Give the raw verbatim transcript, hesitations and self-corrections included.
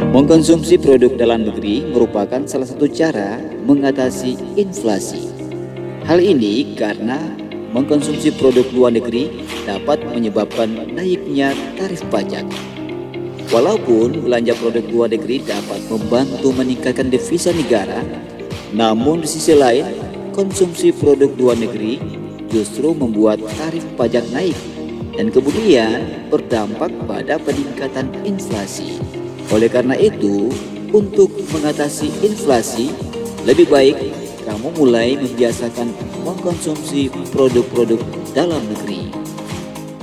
Mengkonsumsi produk dalam negeri merupakan salah satu cara mengatasi inflasi. Hal ini karena mengkonsumsi produk luar negeri dapat menyebabkan naiknya tarif pajak. Walaupun belanja produk luar negeri dapat membantu meningkatkan devisa negara, namun di sisi lain, konsumsi produk luar negeri justru membuat tarif pajak naik dan kemudian berdampak pada peningkatan inflasi. Oleh karena itu, untuk mengatasi inflasi, lebih baik kamu mulai membiasakan mengkonsumsi produk-produk dalam negeri.